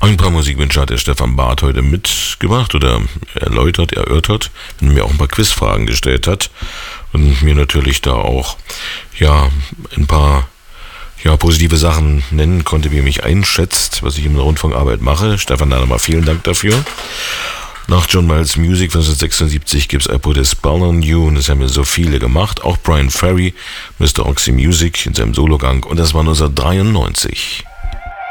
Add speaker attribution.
Speaker 1: Ein paar Musikwünsche hat der Stefan Barth heute mitgebracht oder erörtert, und mir auch ein paar Quizfragen gestellt hat und mir natürlich da auch ein paar positive Sachen nennen konnte, wie er mich einschätzt, was ich in der Rundfunkarbeit mache. Stefan, da nochmal vielen Dank dafür. Nach John Miles Music 1976 gibt es I Put a Spell on You, und das haben ja so viele gemacht. Auch Brian Ferry, Mr. Oxy Music in seinem Sologang, und das war 1993.